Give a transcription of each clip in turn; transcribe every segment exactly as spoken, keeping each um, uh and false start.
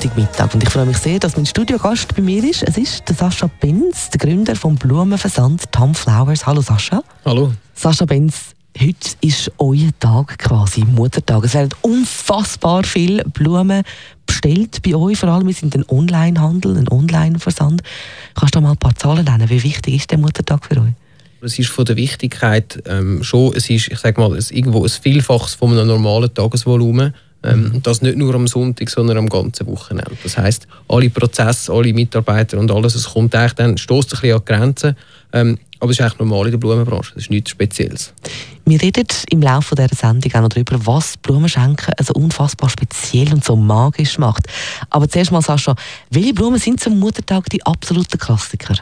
Sonntagmittag. Und ich freue mich sehr, dass mein Studiogast bei mir ist. Es ist der Sascha Benz, der Gründer vom Blumenversand Tom Flowers. Hallo Sascha. Hallo. Sascha Benz, heute ist euer Tag quasi, Muttertag. Es werden unfassbar viele Blumen bestellt bei euch. Vor allem, wir sind ein Onlinehandel, ein Onlineversand. Kannst du mal ein paar Zahlen nennen? Wie wichtig ist der Muttertag für euch? Es ist von der Wichtigkeit ähm, schon, es ist, ich sage mal, es irgendwo ein Vielfaches von einem normalen Tagesvolumen. Ähm, das nicht nur am Sonntag, sondern am ganzen Wochenende. Das heisst, alle Prozesse, alle Mitarbeiter und alles, es kommt eigentlich dann, stösst ein bisschen an die Grenzen. Ähm, aber es ist eigentlich normal in der Blumenbranche, das ist nichts Spezielles. Wir reden im Laufe dieser Sendung auch noch darüber, was Blumenschenken so unfassbar speziell und so magisch macht. Aber zuerst mal, Sascha, welche Blumen sind zum Muttertag die absoluten Klassiker?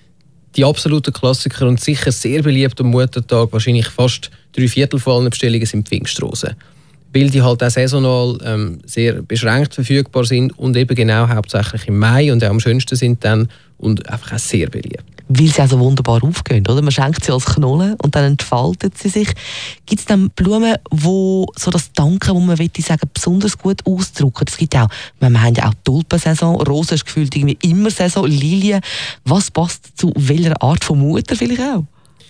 Die absoluten Klassiker und sicher sehr beliebt am Muttertag, wahrscheinlich fast drei Viertel von allen Bestellungen sind Pfingstrosen. Weil die halt auch saisonal ähm, sehr beschränkt verfügbar sind und eben genau hauptsächlich im Mai und auch am schönsten sind dann und einfach auch sehr beliebt. Weil sie auch so wunderbar aufgehen, oder? Man schenkt sie als Knollen und dann entfaltet sie sich. Gibt es dann Blumen, wo so das Danken, wo man möchte sagen, besonders gut ausdrücken? Es gibt auch, wir haben ja auch Tulpensaison, Rosen ist gefühlt irgendwie immer Saison, Lilien. Was passt zu welcher Art von Mutter vielleicht auch?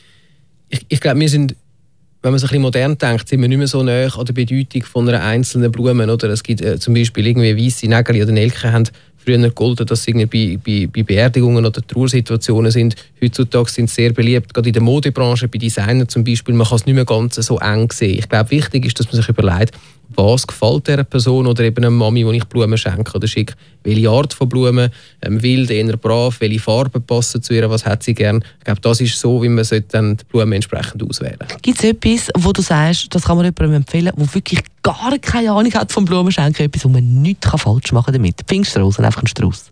Ich, ich glaube, wir sind, wenn man so ein bisschen modern denkt, sind wir nicht mehr so nahe an der Bedeutung von einer einzelnen Blume. Oder? Es gibt äh, zum Beispiel irgendwie weisse Nägel oder Nelken haben früher gegolten, dass sie bei, bei, bei Beerdigungen oder Trauersituationen sind. Heutzutage sind sie sehr beliebt, gerade in der Modebranche, bei Designern zum Beispiel. Man kann es nicht mehr ganz so eng sehen. Ich glaube, wichtig ist, dass man sich überlegt, was gefällt dieser Person oder eben einer Mami, die ich Blumen schenke oder schicke. Welche Art von Blumen, ähm, wild, eher brav, welche Farben passen zu ihr, was hat sie gern. Ich glaube, das ist so, wie man dann die Blumen entsprechend auswählen sollte. Gibt es etwas, wo du sagst, das kann man jemandem empfehlen, der wirklich gar keine Ahnung hat vom Blumenschenken, etwas, wo man nichts falsch machen kann damit? Pfingstrosen, einfach ein Strauß.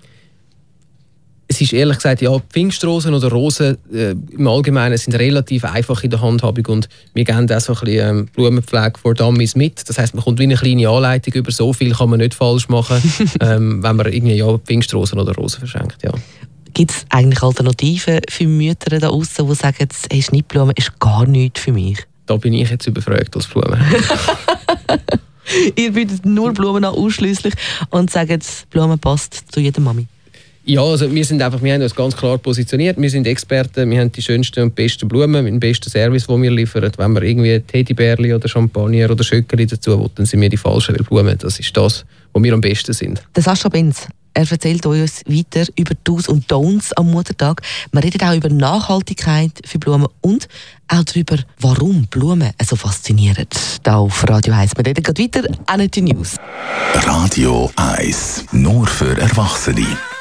Es ist ehrlich gesagt, ja, Pfingstrosen oder Rosen äh, im Allgemeinen sind relativ einfach in der Handhabung und wir geben auch so ein bisschen ähm, Blumenpflege für Dummies mit. Das heisst, man kommt wie eine kleine Anleitung über, so viel kann man nicht falsch machen, ähm, wenn man irgendwie ja, Pfingstrosen oder Rosen verschenkt. Ja. Gibt es eigentlich Alternativen für Mütter da draussen, die sagen, hey, Schnittblumen ist gar nichts für mich? Da bin ich jetzt überfragt als Blumen. Ihr bietet nur Blumen an, ausschliesslich, und sagt, Blumen passt zu jeder Mami? Ja, also wir sind einfach, wir haben uns ganz klar positioniert. Wir sind Experten, wir haben die schönsten und besten Blumen, den besten Service, den wir liefern. Wenn wir irgendwie Teddybärli oder Champagner oder Schöckeli dazu wollen, dann sind wir die falschen Blumen. Das ist das, wo wir am besten sind. Der Sascha Benz, er erzählt uns weiter über Do's und Don'ts am Muttertag. Wir reden auch über Nachhaltigkeit für Blumen und auch darüber, warum Blumen so faszinieren. Hier auf Radio eins. Wir reden gerade weiter an die News. Radio eins, nur für Erwachsene.